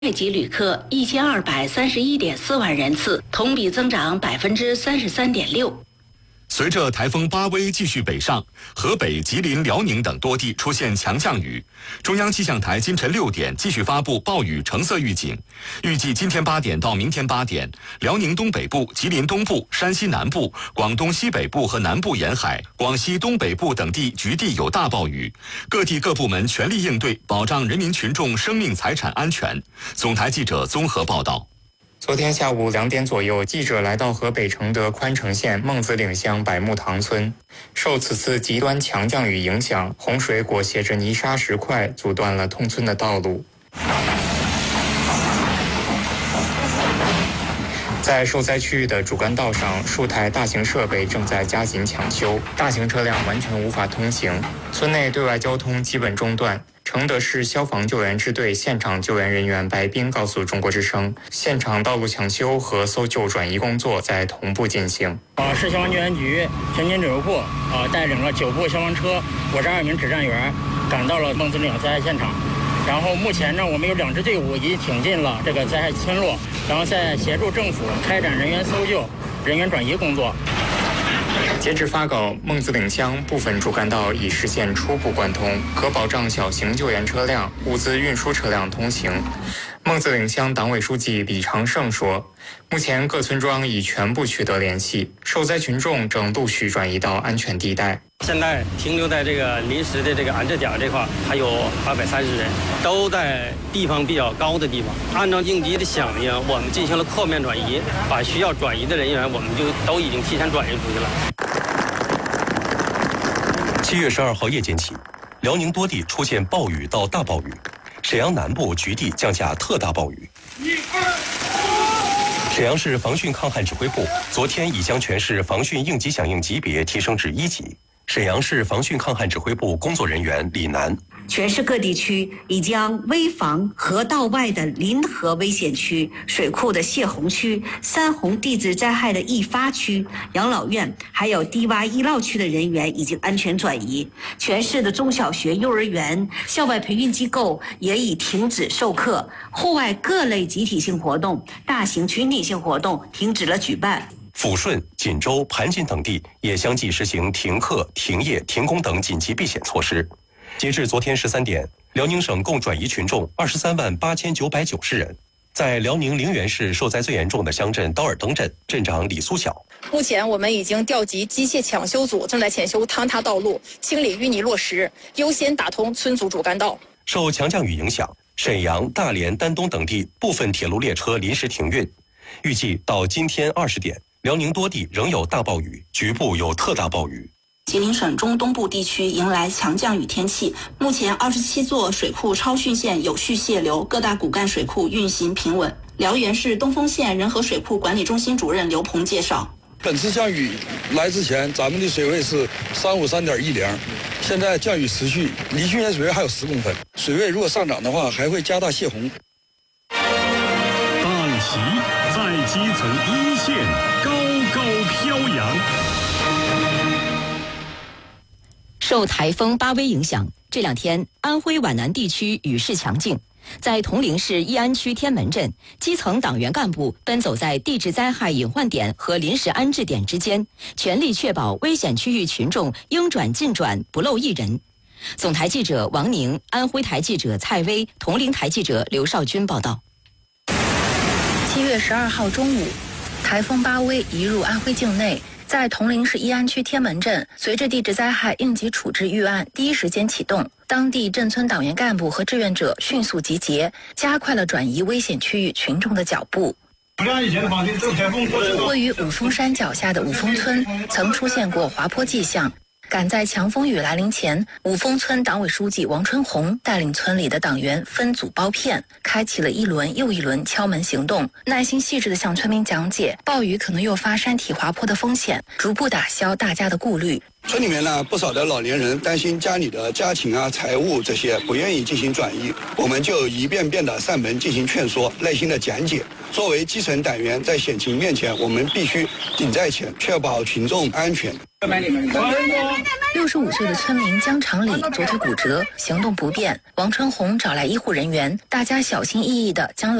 外籍旅客1231.4万人次，同比增长33.6%。 随着台风巴威继续北上，河北、吉林、辽宁等多地出现强降雨。中央气象台今晨6点继续发布暴雨橙色预警，预计今天8点到明天8点，辽宁东北部、吉林东部、山西南部、广东西北部和南部沿海、广西东北部等地局地有大暴雨，各地各部门全力应对，保障人民群众生命财产安全。总台记者综合报道。 昨天下午2点左右，记者来到河北承德宽城县孟子岭乡百木塘村。受此次极端强降雨影响，洪水裹挟着泥沙石块，阻断了通村的道路。在受灾区域的主干道上，数台大型设备正在加紧抢修，大型车辆完全无法通行，村内对外交通基本中断。承德市消防救援支队现场救援人员白斌告诉中国之声，现场道路抢修和搜救转移工作在同步进行。 市消防救援局全警指挥部带领了9部消防车，52名指战员赶到了孟子岭灾害现场。然后目前呢，我们有2支队伍已经挺进了这个灾害村落，然后在协助政府开展人员搜救、人员转移工作。 截至发稿，孟子岭乡部分主干道已实现初步贯通，可保障小型救援车辆、物资运输车辆通行。孟子岭乡党委书记李长胜说，目前各村庄已全部取得联系，受灾群众正陆续转移到安全地带。 现在停留在这个临时的这个安置点这块还有230人，都在地方比较高的地方。按照应急的响应，我们进行了扩面转移，把需要转移的人员我们就都已经提前转移出去了。 7月12号夜间起，辽宁多地出现暴雨到大暴雨，沈阳南部局地降下特大暴雨。沈阳市防汛抗旱指挥部昨天已将全市防汛应急响应级别提升至1级。沈阳市防汛抗旱指挥部工作人员李楠， 全市各地区已将危防河道外的临河危险区、水库的泄洪区、3洪地质灾害的易发区、养老院还有低洼医涝区的人员已经安全转移。全市的中小学、幼儿园、校外培训机构也已停止授课，户外各类集体性活动、大型群体性活动停止了举办。 抚顺、锦州、盘锦等地也相继实行停课、停业、停工等紧急避险措施。截至昨天13点，辽宁省共转移群众238990人。在辽宁陵园市受灾最严重的乡镇刀尔登镇，镇长李苏晓， 目前我们已经调集机械抢修组，正在检修坍塌道路，清理淤泥落石，优先打通村组主干道。 受强降雨影响，沈阳、大连、丹东等地部分铁路列车临时停运。预计到今天20点，辽宁多地仍有大暴雨，局部有特大暴雨。 吉林省中东部地区迎来强降雨天气，目前27座水库超汛线有序泄流，各大骨干水库运行平稳。辽源市东丰县仁和水库管理中心主任刘鹏介绍， 本次降雨来之前，咱们的水位是353.10，现在降雨持续，离去年水位还有10公分，水位如果上涨的话，还会加大泄洪。 党旗在基层一线高高飘扬。 受台风巴威影响，这2天安徽皖南地区雨势强劲。在铜陵市义安区天门镇，基层党员干部奔走在地质灾害隐患点和临时安置点之间，全力确保危险区域群众应转尽转，不漏一人。总台记者王宁、安徽台记者蔡薇、铜陵台记者刘少军报道。 7月12号中午，台风巴威移入安徽境内。在铜陵市义安区天门镇，随着地质灾害应急处置预案第一时间启动，当地镇村党员干部和志愿者迅速集结，加快了转移危险区域群众的脚步。位于五峰山脚下的五峰村曾出现过滑坡迹象，赶在强风雨来临前，五峰村党委书记王春红带领村里的党员分组包片，开启了一轮又一轮敲门行动，耐心细致地向村民讲解暴雨可能诱发山体滑坡的风险，逐步打消大家的顾虑。 村里面呢，不少的老年人担心家里的家禽啊、财物这些，不愿意进行转移，我们就一遍遍的上门进行劝说，耐心的讲解。作为基层党员，在险情面前，我们必须顶在前，确保群众安全。 65岁的村民江长礼左腿骨折，行动不便。王春红找来医护人员，大家小心翼翼地将